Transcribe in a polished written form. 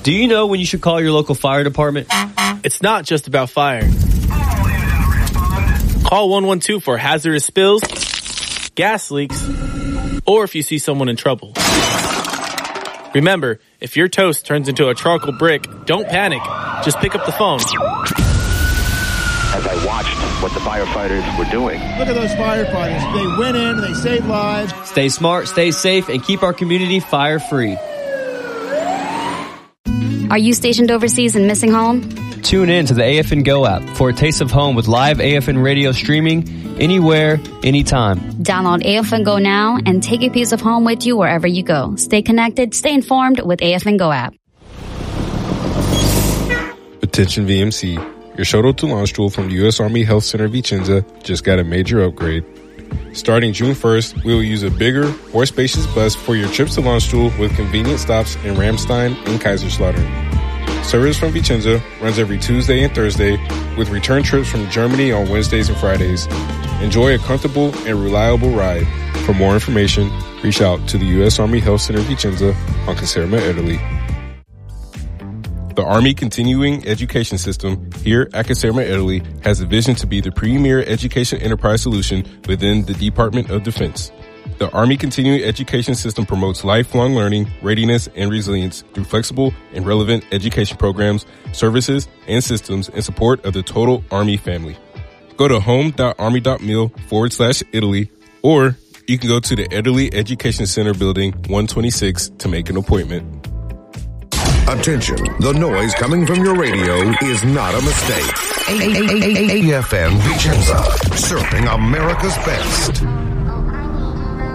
Do you know when you should call your local fire department? It's not just about fire. Call 112 for hazardous spills, gas leaks, or if you see someone in trouble. Remember, if your toast turns into a charcoal brick, don't panic. Just pick up the phone. As I watched what the firefighters were doing. Look at those firefighters. They went in, they saved lives. Stay smart, stay safe, and keep our community fire-free. Are you stationed overseas and missing home? Tune in to the AFN Go app for a taste of home with live AFN radio streaming anywhere, anytime. Download AFN Go now and take a piece of home with you wherever you go. Stay connected, stay informed with AFN Go app. Attention VMC. Your shuttle to launch tool from the U.S. Army Health Center Vicenza just got a major upgrade. Starting June 1st, we will use a bigger, more spacious bus for your trips to launch tool with convenient stops in Ramstein and Kaiserslautern. Service from Vicenza runs every Tuesday and Thursday with return trips from Germany on Wednesdays and Fridays. Enjoy a comfortable and reliable ride. For more information, reach out to the U.S. Army Health Center Vicenza on Caserma, Italy. The Army Continuing Education System here at Caserma, Italy has a vision to be the premier education enterprise solution within the Department of Defense. The Army Continuing Education System promotes lifelong learning, readiness, and resilience through flexible and relevant education programs, services, and systems in support of the total Army family. Go to home.army.mil/Italy, or you can go to the Italy Education Center Building 126 to make an appointment. Attention, the noise coming from your radio is not a mistake. AFN Vicenza, serving America's best.